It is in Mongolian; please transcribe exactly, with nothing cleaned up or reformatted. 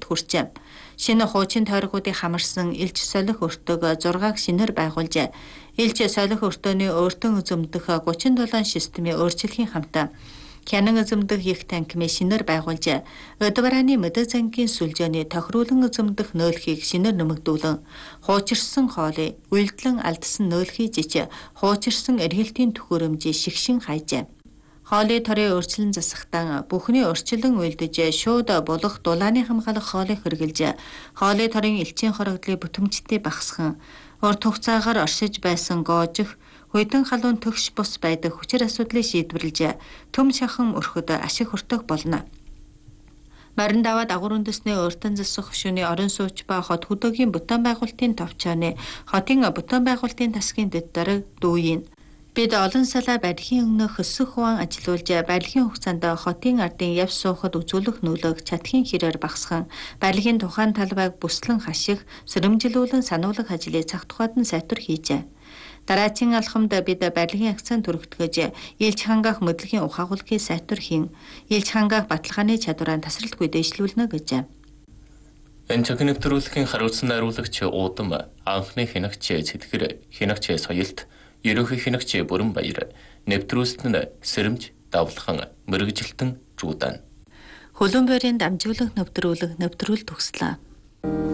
хүрчээ. Шинэ хуучин тойргуудыг хамарсан элч солих өртөг зургааг шинээр байгуулжээ. Элч солих өртөөний өөртөө эзэмдэх гучин долоон системийн өөрчлөхийн хамтаа хянан эзэмдэх их танкимыг шинээр байгуулжээ. Өдвөраны мэдэг зангийн сүлжээний тохируулан эзэмдэх нөөлхийг шинээр нэмэгдүүлэн хуучирсан хоолыг үйлдэлэн алдсан нөөлхий жиж хуучирсан эргэлтийн төхөөрөмжийг шигшин хайжээ. Хоолыг торын өөрчлөн засахтан бүхний өрчлөн үйлдэж шууд болох дулааны хамгаалах хоолыг хэрэгжилж хоолыг торын элчийн хорогдлыг бүтэмжтэй багасхан урт хугацаагаар оршиж байсан гоожих хүйдэн халуун төгш бус байдаг хүчир асуудлыг шийдвэрлэж төм шахан өрхөд ашиг хүртэх болно. Барин даваад агур үндэсний өөртөн засах хөшөөний орон сууч ба хот хөдөөгийн бүтээн байгуулалтын товчооны хотын бүтээн байгуулалтын тасгийн дэд дараг дүүийн бид олон салаа барилгын өмнөх хөсөх хуваан ажилуулж барилгын хугацаанд хотын ардын явж суухад үзүүлэх нөлөөг чатхийн хэрээр багасхан барилгын тухайн талбайг бүслэн хаших, сэрэмжилүүлэн сануулгах ажлыг цаг тухайд нь сайтар хийжээ. Дараачийн алхамд бид барилгын акцент төрөгдгөж Илж хангах мэдлэгийн ухаагуулгыг сайтар хийн, Илж хангах баталгааны чадвараа тасралтгүй дэвшлүүлнэ гэж. Энэ цахим нэвтрүүлгийн хариуцсан найруулагч Уудам, анхны хянагч Цэтгэр, хянагч Соёлт, ерөнхий хянагч Бүрэн Баяр, нэвтрүүлсэн нь Сэрэмж, Давлхан, Мэргэжилтэн, Жуудан. Хөлбөмбөрийн дамжуулах нэвтрүүлэг нэвтрүүл төгслөө.